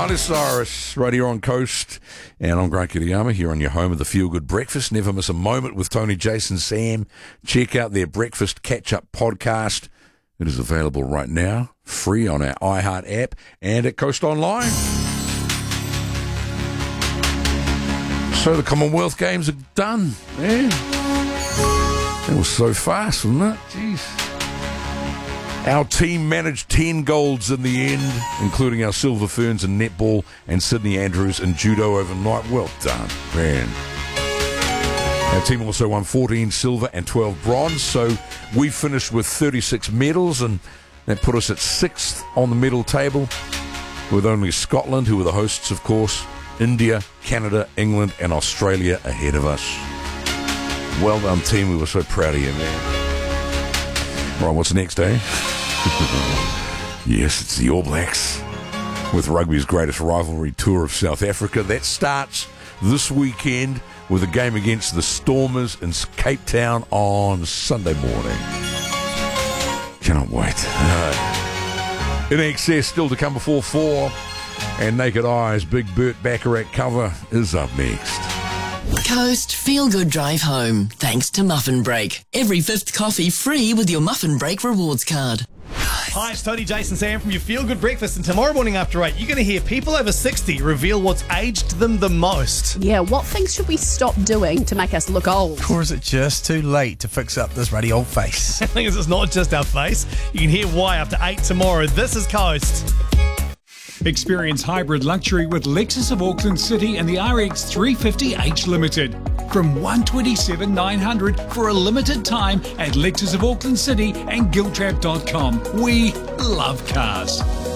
Miley Cyrus, right here on Coast. And I'm Grant Kiriyama here on your home of the Feel Good Breakfast. Never miss a moment with Tony, Jason, Sam. Check out their Breakfast Catch-Up podcast. It is available right now, free on our iHeart app and at Coast Online. So the Commonwealth Games are done. Yeah. It was so fast, wasn't it? Jeez. Our team managed 10 golds in the end, including our Silver Ferns in netball and Sydney Andrews in judo overnight. Well done, man. Our team also won 14 silver and 12 bronze, so we finished with 36 medals, and that put us at 6th on the medal table, with only Scotland, who were the hosts, of course, India, Canada, England, and Australia ahead of us. Well done, team. We were so proud of you, man. Right, what's next, eh? Yes, it's the All Blacks with rugby's greatest rivalry tour of South Africa. That starts this weekend with a game against the Stormers in Cape Town on Sunday morning. Cannot wait. In excess, still to come before 4. And Naked Eyes' Big Burt Bacharach cover is up next. Coast Feel Good Drive Home, thanks to Muffin Break. Every 5th coffee free with your Muffin Break rewards card. Hi, it's Tony, Jason, Sam from your Feel Good Breakfast, and tomorrow morning after 8, you're going to hear people over 60 reveal what's aged them the most. Yeah, what things should we stop doing to make us look old? Or is it just too late to fix up this ruddy old face? The thing is, it's not just our face. You can hear why after 8 tomorrow. This is Coast. Experience hybrid luxury with Lexus of Auckland City and the RX 350H Limited. From $127,900 for a limited time at Lexus of Auckland City and Giltrap.com. We love cars.